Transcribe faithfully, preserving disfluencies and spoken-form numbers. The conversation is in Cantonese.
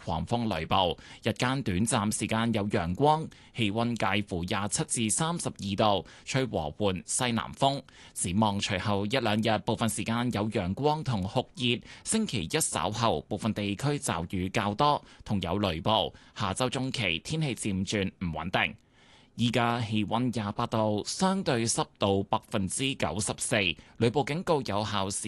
狂風雷暴，日間短暫時間有陽光，氣溫介乎廿七至三十二度，吹和緩西南風。展望隨後一兩日，部分時間有陽光同酷熱，星期一稍後部分地區驟雨較多，同有雷暴。下周中期天氣漸轉唔穩定。依家氣溫廿八度，相對濕度百分之九十四，雷暴警告有效時